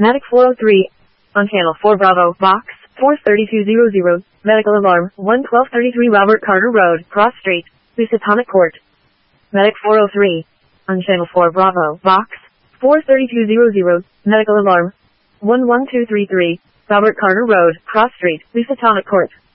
Medic 403. On channel 4 Bravo, box 43200. Medical alarm 11233 Robert Carter Road, Cross Street, Housatonic Court. Medic 403. On channel 4 Bravo, box 43200. Medical alarm 11233 Robert Carter Road, Cross Street, Housatonic Court.